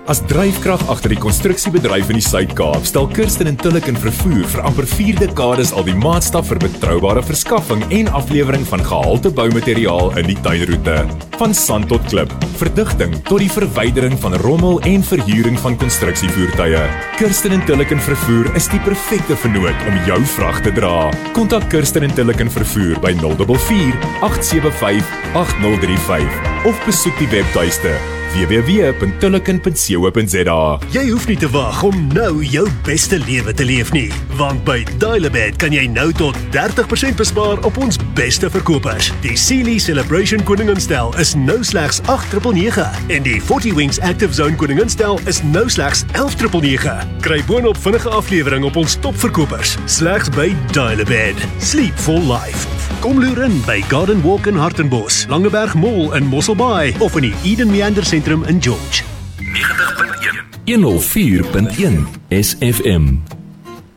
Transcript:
As dryfkrag agter die konstruksiebedryf in die Suid-Kaap, stel Kirsten & Tulliken Vervoer vir amper 4 dekades al die maatstaf vir betroubare verskaffing en aflewering van gehalte boumateriaal in die tuinroete. Van sand tot klip, verdigting tot die verwydering van rommel en verhuuring van konstruksievoertuie. Kirsten & Tulliken Vervoer is die perfekte vennoot om jou vrag te dra. Kontak Kirsten & Tulliken Vervoer by 044 875 8035 of besoek die webtuiste www.tulliken.co.za. Jy hoef nie te wag om nou jou beste lewe te leef nie, want by Dial-A-Bed kan jy nou tot 30% bespaar op ons beste verkopers. Die Sealy Celebration Koninginstel is nou slegs 8,999 en die 40 Wings Active Zone Koninginstel is nou slegs 11,999. Kry boonop vinnige aflewering op ons topverkopers, slegs by Dial-A-Bed. Sleep for life. Kom loer in by Garden Walk in Hartenbos, Langeberg Mall in Mosselbaai of in die Eden Meander Sentrum in George. 90.1 104.1 SFM